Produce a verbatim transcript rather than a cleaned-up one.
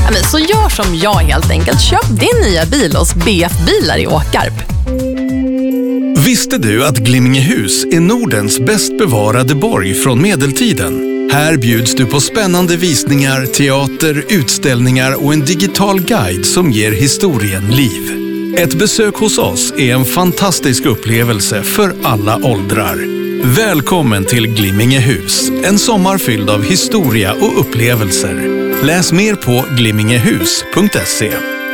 Ja, men så gör som jag helt enkelt. Köp din nya bil hos B F Bilar i Åkarp. Visste du att Glimmingehus är Nordens bäst bevarade borg från medeltiden? Här bjuds du på spännande visningar, teater, utställningar och en digital guide som ger historien liv. Ett besök hos oss är en fantastisk upplevelse för alla åldrar. Välkommen till Glimmingehus, en sommar fylld av historia och upplevelser. Läs mer på glimmingehus punkt se.